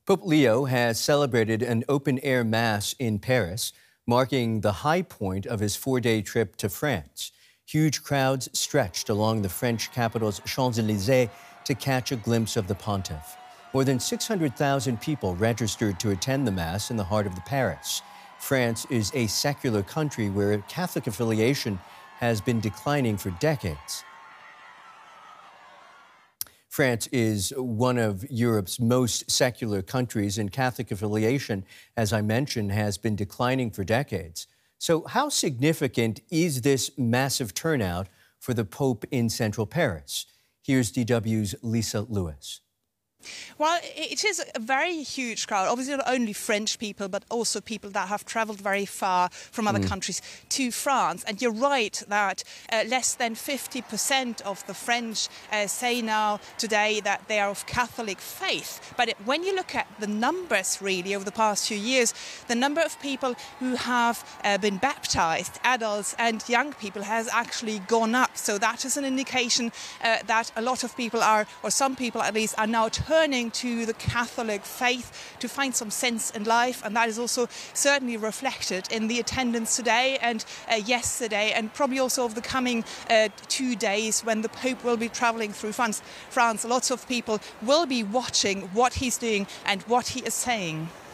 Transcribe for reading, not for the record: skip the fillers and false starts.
Pope Leo has celebrated an open-air mass in Paris, marking the high point of his four-day trip to France. Huge crowds stretched along the French capital's Champs-Élysées to catch a glimpse of the pontiff. More than 600,000 people registered to attend the mass in the heart of Paris. France is a secular country where Catholic affiliation has been declining for decades. France is one of Europe's most secular countries, and Catholic affiliation, as I mentioned, has been declining for decades. So how significant is this massive turnout for the Pope in central Paris? Here's DW's Lisa Lewis. Well, it is a very huge crowd. Obviously, not only French people, but also people that have travelled very far from other countries to France. And you're right that less than 50% of the French say now today that they are of Catholic faith. But when you look at the numbers, really, over the past few years, the number of people who have been baptized, adults and young people, has actually gone up. So that is an indication that a lot of people are, or some people at least, are now turning to the Catholic faith to find some sense in life, and that is also certainly reflected in the attendance today and yesterday, and probably also over the coming 2 days when the Pope will be travelling through France. Lots of people will be watching what he's doing and what he is saying.